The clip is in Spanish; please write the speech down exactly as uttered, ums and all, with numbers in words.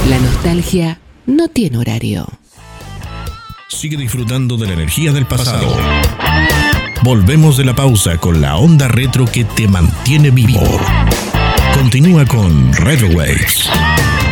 La nostalgia no tiene horario. Sigue disfrutando de la energía del pasado. Volvemos de la pausa con la onda retro que te mantiene vivo. Continúa con Retro Waves.